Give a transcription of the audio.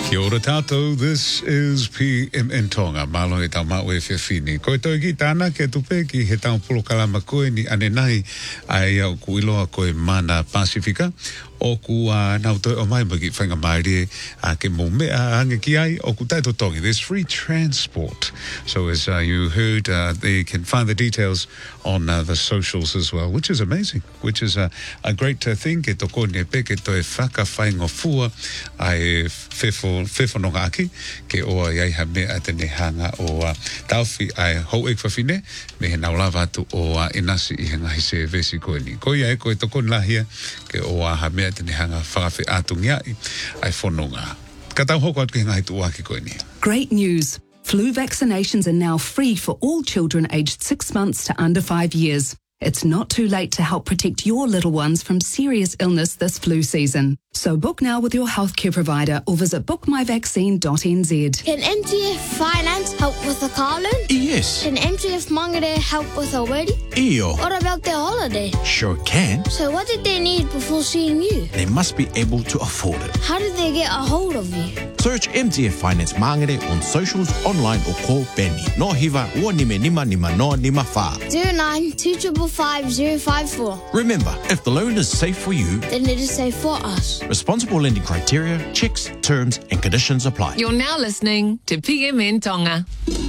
Kia ora tātou, this is PMN Tonga, malo e tau mau e whiawhini. Koe toi ki tāna ke tupe ki he tau polo kalama koe ni ane nai ai au ku iloa koe mana Pasifika. O ku nau toi o mai maki whainga maere ke mō mea ange ki ai o ku taito tongi. There's free transport. So as you heard, they can find the details on the socials as well, which is amazing, which is a great thing. Ke toko ne pe ke toi whakawhaingo fua ai whewhanonga aki ke oa iai ha mea te nehanga o tauwhi ai hou ek whawhine me he naulawa atu o inasi I he ngahi se vesi koe ni. Ko iai koe toko nlahia ke oa ha mea te nehanga whakawhi atungi ai whanonga. Ka tau hoko atu ke ngahi tu waki koe ni. Great news. Flu vaccinations are now free for all children aged 6 months to under 5 years. It's not too late to help protect your little ones from serious illness this flu season. So book now with your healthcare provider or visit bookmyvaccine.nz. Can MTF Finance help with a car loan? Yes. Can MTF Mangere help with a wedding? Iyo. What about their holiday? Sure can. So what did they need before seeing you? They must be able to afford it. How did they get a hold of you? Search MTF Finance Mangere on socials, online or call Benny. No hiva, ua nime nima nima no nima wha. 09 255 054. Remember, if the loan is safe for you, Then it is safe for us. responsible lending criteria, checks, terms and conditions apply. You're now listening to PMN Tonga.